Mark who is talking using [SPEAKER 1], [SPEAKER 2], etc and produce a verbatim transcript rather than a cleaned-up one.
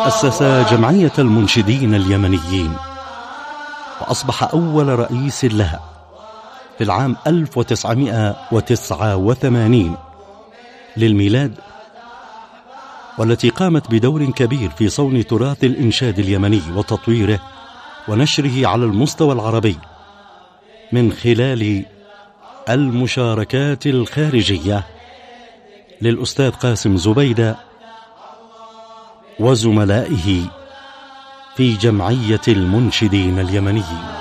[SPEAKER 1] أسس جمعية المنشدين اليمنيين، وأصبح أول رئيس لها في العام ألف وتسعمائة وتسعة وثمانين للميلاد، والتي قامت بدور كبير في صون تراث الإنشاد اليمني وتطويره ونشره على المستوى العربي من خلال المشاركات الخارجية للأستاذ قاسم زبيدة وزملائه في جمعية المنشدين اليمنيين.